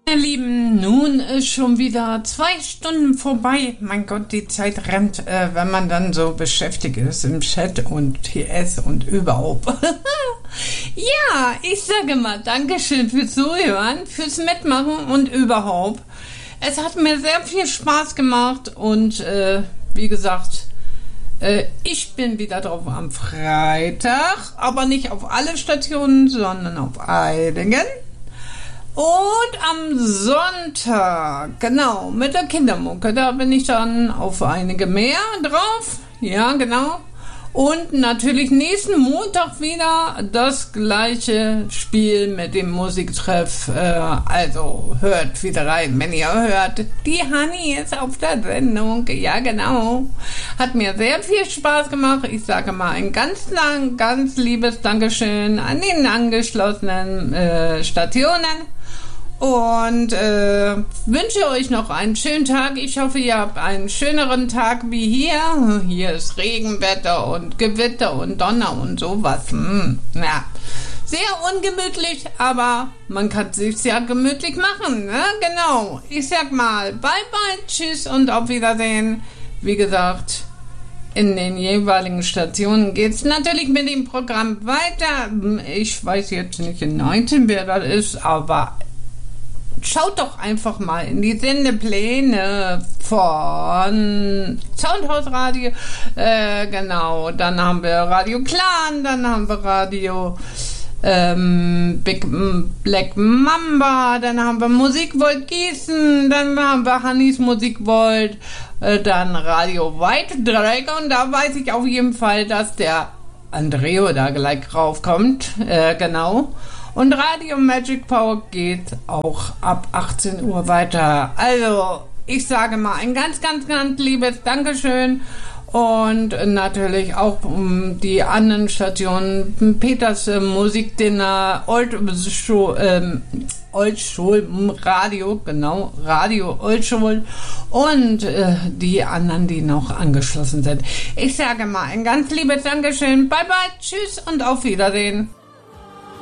Ihr Lieben, nun ist schon wieder 2 Stunden vorbei. Mein Gott, die Zeit rennt, wenn man dann so beschäftigt ist im Chat und TS und überhaupt. Ja, ich sage mal Dankeschön fürs Zuhören, fürs Mitmachen und überhaupt. Es hat mir sehr viel Spaß gemacht und wie gesagt, ich bin wieder drauf am Freitag, aber nicht auf alle Stationen, sondern auf einigen. Und am Sonntag, genau, mit der Kindermucke, da bin ich dann auf einige mehr drauf. Ja, genau. Und natürlich nächsten Montag wieder das gleiche Spiel mit dem Musiktreff. Also hört wieder rein, wenn ihr hört. Die Hanni ist auf der Sendung. Ja, genau. Hat mir sehr viel Spaß gemacht. Ich sage mal ein ganz liebes Dankeschön an den angeschlossenen Stationen. Und wünsche euch noch einen schönen Tag. Ich hoffe, ihr habt einen schöneren Tag wie hier. Hier ist Regenwetter und Gewitter und Donner und sowas. Ja, sehr ungemütlich, aber man kann es sich ja gemütlich machen. Ne? Genau. Ich sag mal, bye bye, tschüss und auf Wiedersehen. Wie gesagt, in den jeweiligen Stationen geht es natürlich mit dem Programm weiter. Ich weiß jetzt nicht in 19, wer das ist, aber schaut doch einfach mal in die Sendepläne von Soundhaus-Radio. Genau, dann haben wir Radio Clan, dann haben wir Radio Big Black Mamba, dann haben wir Musikvolt Gießen, dann haben wir Hannis Musikvolt, dann Radio White Dragon. Da weiß ich auf jeden Fall, dass der Andreo da gleich raufkommt. Genau. Und Radio Magic Power geht auch ab 18 Uhr weiter. Also, ich sage mal ein ganz liebes Dankeschön. Und natürlich auch die anderen Stationen. Peters Musikdinner, Old Schul Radio, genau, Radio Old Schul und die anderen, die noch angeschlossen sind. Ich sage mal ein ganz liebes Dankeschön. Bye bye, tschüss und auf Wiedersehen.